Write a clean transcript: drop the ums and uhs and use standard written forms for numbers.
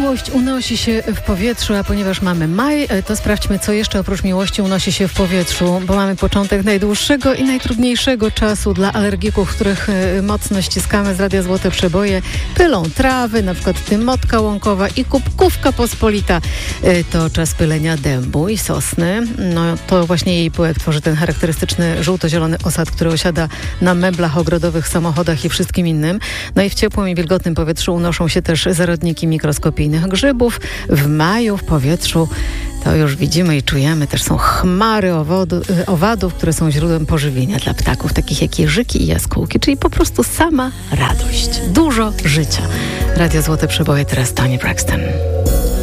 Miłość unosi się w powietrzu, a ponieważ mamy maj, to sprawdźmy, co jeszcze oprócz miłości unosi się w powietrzu, bo mamy początek najdłuższego i najtrudniejszego czasu dla alergików, których mocno ściskamy z Radia Złote Przeboje. Pylą trawy, na przykład tymotka łąkowa i kubkówka pospolita. To czas pylenia dębu i sosny. No to właśnie jej pyłek tworzy ten charakterystyczny żółto-zielony osad, który osiada na meblach ogrodowych, samochodach i wszystkim innym. No i w ciepłym i wilgotnym powietrzu unoszą się też zarodniki mikroskopijnych grzybów. W maju w powietrzu, to już widzimy i czujemy, też są chmary owadów, które są źródłem pożywienia dla ptaków, takich jak jeżyki i jaskółki, czyli po prostu sama radość. Dużo życia. Radio Złote Przeboje, teraz Toni Braxton.